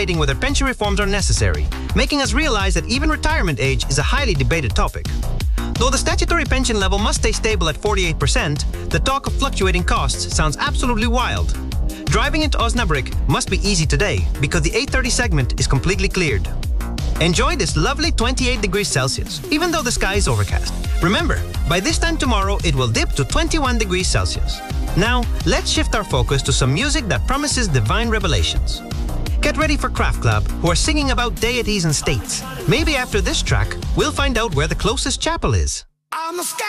debating whether pension reforms are necessary, making us realize that even retirement age is a highly debated topic. Though the statutory pension level must stay stable at 48%, the talk of fluctuating costs sounds absolutely wild. Driving into Osnabrück must be easy today because the 8:30 segment is completely cleared. Enjoy this lovely 28 degrees Celsius, even though the sky is overcast. Remember, by this time tomorrow, it will dip to 21 degrees Celsius. Now, let's shift our focus to some music that promises divine revelations. Get ready for Craft Club, who are singing about deities and states. Maybe after this track, we'll find out where the closest chapel is.